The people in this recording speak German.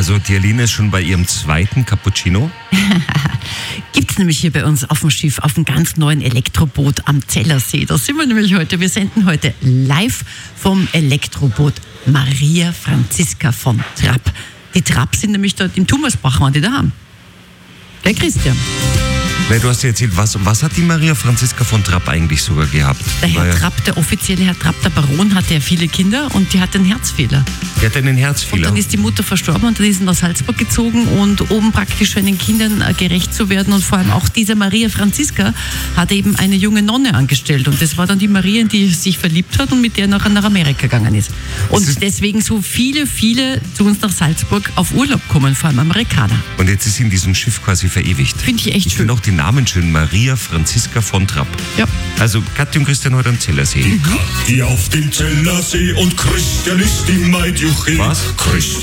Also die Aline ist schon bei ihrem zweiten Cappuccino. Gibt's nämlich hier bei uns auf dem Schiff, auf einem ganz neuen Elektroboot am Zellersee. Da sind wir nämlich heute. Wir senden heute live vom Elektroboot Maria Franziska von Trapp. Die Trapp sind nämlich dort im Thomasbach, waren die da haben. Der Christian. Weil du hast ja erzählt, was hat die Maria Franziska von Trapp eigentlich sogar gehabt? Der Herr Trapp, der offizielle Herr Trapp, der Baron, hatte ja viele Kinder und die hat einen Herzfehler. Die hat einen Herzfehler. Und dann ist die Mutter verstorben und dann ist sie nach Salzburg gezogen und um praktisch seinen Kindern gerecht zu werden und vor allem auch diese Maria Franziska hat eben eine junge Nonne angestellt und das war dann die Maria, in die sich verliebt hat und mit der nachher nach Amerika gegangen ist. Und deswegen so viele zu uns nach Salzburg auf Urlaub kommen, vor allem Amerikaner. Und jetzt ist sie in diesem Schiff quasi verewigt. Finde ich echt schön. Ich finde auch den Namen schön, Maria Franziska von Trapp. Ja. Also Kathi und Christian heute am Zellersee. Die Kathi auf dem Zellersee und Christian ist die Maid Juche. Was? Christian